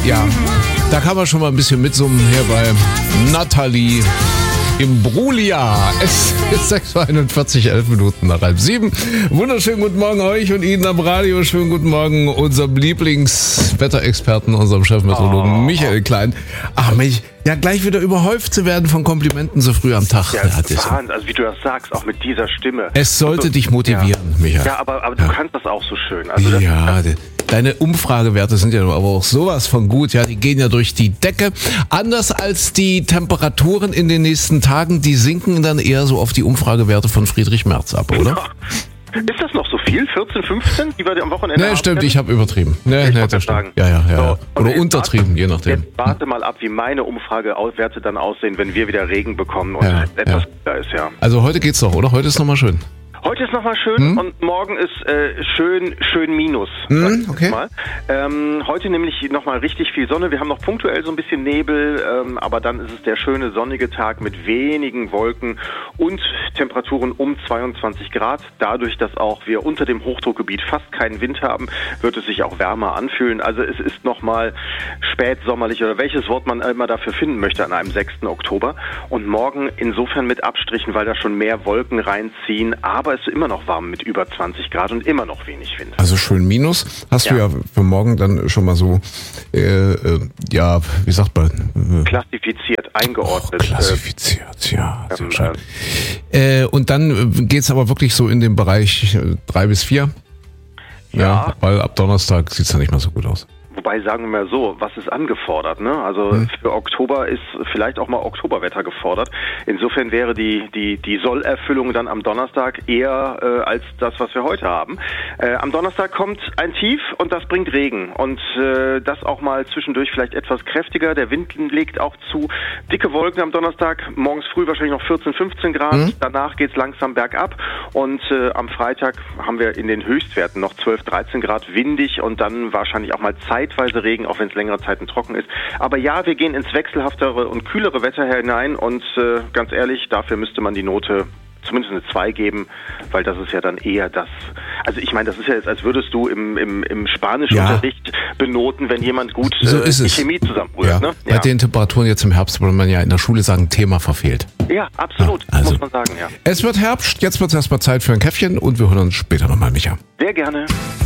Ja, da kann man schon mal ein bisschen mitsummen hier bei Nathalie Imbruglia. Es ist 6:41, 11 Minuten nach 6:30. Wunderschönen guten Morgen euch und Ihnen am Radio. Schönen guten Morgen unserem Lieblingswetterexperten, unserem Chefmeteorologen Michael Klein. Ach Mensch, ja gleich wieder überhäuft zu werden von Komplimenten so früh am Tag. Ja, das ist Wahnsinn, also wie du das sagst, auch mit dieser Stimme. Es sollte dich motivieren, Michael. Ja, aber du kannst das auch so schön. Also deine Umfragewerte sind ja aber auch sowas von gut, ja, die gehen ja durch die Decke. Anders als die Temperaturen in den nächsten Tagen, die sinken dann eher so auf die Umfragewerte von Friedrich Merz ab, oder? Ja. Ist das noch so viel? 14, 15, die wir am Wochenende haben? Nee, stimmt, ich habe übertrieben. Nee, das stimmt. Ja. So, oder untertrieben, je nachdem. Jetzt warte mal ab, wie meine Umfragewerte dann aussehen, wenn wir wieder Regen bekommen und etwas da ist, ja. Also heute geht's doch, oder? Heute ist nochmal schön. Heute ist nochmal schön und morgen ist schön minus. Okay. Mal. Heute nämlich nochmal richtig viel Sonne. Wir haben noch punktuell so ein bisschen Nebel, aber dann ist es der schöne sonnige Tag mit wenigen Wolken und Temperaturen um 22 Grad. Dadurch, dass auch wir unter dem Hochdruckgebiet fast keinen Wind haben, wird es sich auch wärmer anfühlen. Also es ist nochmal spätsommerlich oder welches Wort man immer dafür finden möchte an einem 6. Oktober. Und morgen insofern mit Abstrichen, weil da schon mehr Wolken reinziehen, aber es ist immer noch warm mit über 20 Grad und immer noch wenig Wind. Also schön minus. Hast du ja für morgen dann schon mal so, wie sagt man? Klassifiziert, eingeordnet. Klassifiziert, ja. Sehr schön. Und dann geht's aber wirklich so in den Bereich 3 bis 4. Ja. Weil ab Donnerstag sieht's dann nicht mehr so gut aus. Wobei, sagen wir mal so, was ist angefordert, ne? Also für Oktober ist vielleicht auch mal Oktoberwetter gefordert. Insofern wäre die Sollerfüllung dann am Donnerstag eher als das, was wir heute haben. Am Donnerstag kommt ein Tief und das bringt Regen. Und das auch mal zwischendurch vielleicht etwas kräftiger. Der Wind legt auch zu. Dicke Wolken am Donnerstag, morgens früh wahrscheinlich noch 14, 15 Grad. Danach geht's langsam bergab. Und am Freitag haben wir in den Höchstwerten noch 12, 13 Grad windig und dann wahrscheinlich auch mal zeitweise Regen, auch wenn es längere Zeiten trocken ist. Aber ja, wir gehen ins wechselhaftere und kühlere Wetter hinein und ganz ehrlich, dafür müsste man die Note zumindest eine 2 geben, weil das ist ja dann eher das, also ich meine, das ist ja jetzt, als würdest du im Spanischunterricht benoten, wenn jemand gut die Chemie zusammenrührt. Ja. Ne? Bei den Temperaturen jetzt im Herbst würde man ja in der Schule sagen, Thema verfehlt. Ja, absolut, muss man sagen, ja. Es wird Herbst, jetzt wird es erstmal Zeit für ein Käffchen und wir hören uns später nochmal, Micha. Sehr gerne.